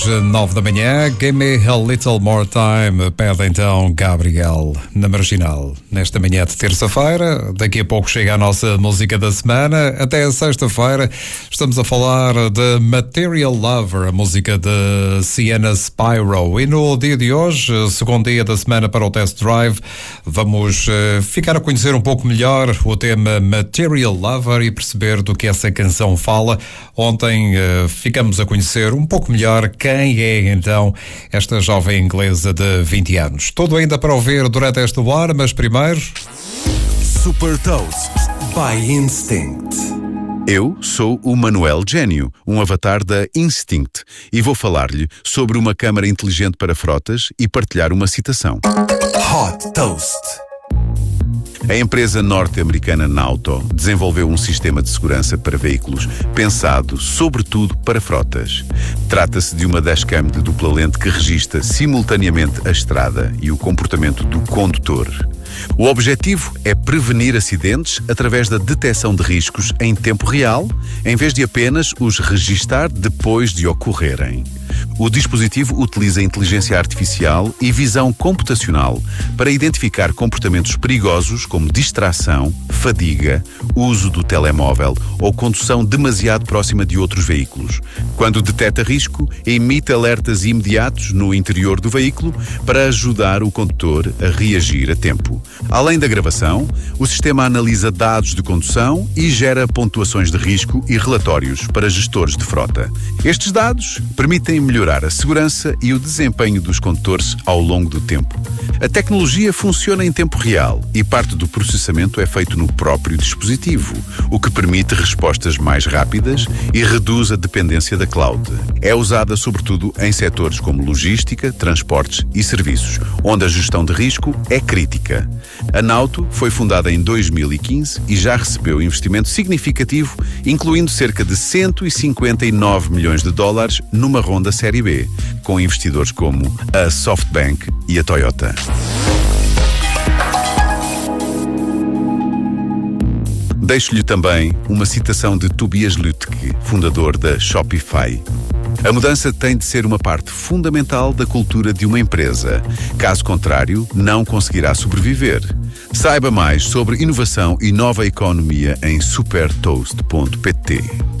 9 da manhã, Give Me a Little More Time, pede então Gabriel, na Marginal. Nesta manhã de terça-feira, daqui a pouco chega a nossa música da semana. Até a sexta-feira estamos a falar de Material Lover, a música de Sienna Spyro. E no dia de hoje, segundo dia da semana para o Test Drive, vamos ficar a conhecer um pouco melhor o tema Material Lover e perceber do que essa canção fala. Ontem ficamos a conhecer um pouco melhor quem é então esta jovem inglesa de 20 anos. Tudo ainda para ouvir durante esta hora, mas primeiro... Super Toast by Instinct. Eu sou o Manuel Gênio, um avatar da Instinct, e vou falar-lhe sobre uma câmara inteligente para frotas e partilhar uma citação. Hot Toast. A empresa norte-americana Nauto desenvolveu um sistema de segurança para veículos pensado, sobretudo, para frotas. Trata-se de uma dashcam de dupla lente que registra simultaneamente a estrada e o comportamento do condutor. O objetivo é prevenir acidentes através da detecção de riscos em tempo real, em vez de apenas os registar depois de ocorrerem. O dispositivo utiliza inteligência artificial e visão computacional para identificar comportamentos perigosos como distração, fadiga, uso do telemóvel ou condução demasiado próxima de outros veículos. Quando detecta risco, emite alertas imediatos no interior do veículo para ajudar o condutor a reagir a tempo. Além da gravação, o sistema analisa dados de condução e gera pontuações de risco e relatórios para gestores de frota. Estes dados permitem melhorar a segurança e o desempenho dos condutores ao longo do tempo. A tecnologia funciona em tempo real e parte do processamento é feito no próprio dispositivo, o que permite respostas mais rápidas e reduz a dependência da cloud. É usada sobretudo em setores como logística, transportes e serviços, onde a gestão de risco é crítica. A Nauto foi fundada em 2015 e já recebeu investimento significativo, incluindo cerca de 159 milhões de dólares numa ronda Série B, com investidores como a SoftBank e a Toyota. Deixo-lhe também uma citação de Tobias Lütke, fundador da Shopify. A mudança tem de ser uma parte fundamental da cultura de uma empresa. Caso contrário, não conseguirá sobreviver. Saiba mais sobre inovação e nova economia em supertoast.pt.